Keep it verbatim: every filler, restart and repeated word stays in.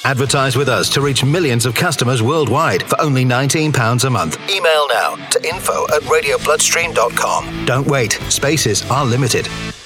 Advertise with us to reach millions of customers worldwide for only nineteen pounds a month. Email now to info at radio bloodstream dot com. Don't wait. Spaces are limited.